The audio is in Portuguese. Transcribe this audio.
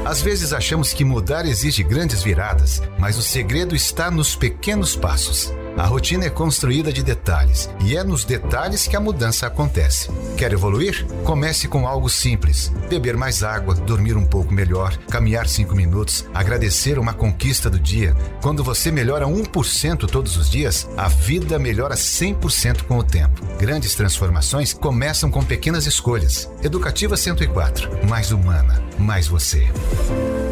Às vezes achamos que mudar exige grandes viradas, mas o segredo está nos pequenos passos. A rotina é construída de detalhes e é nos detalhes que a mudança acontece. Quer evoluir? Comece com algo simples. Beber mais água, dormir um pouco melhor, caminhar 5 minutos, agradecer uma conquista do dia. Quando você melhora 1% todos os dias, a vida melhora 100% com o tempo. Grandes transformações começam com pequenas escolhas. Educativa 104. Mais humana, mais você.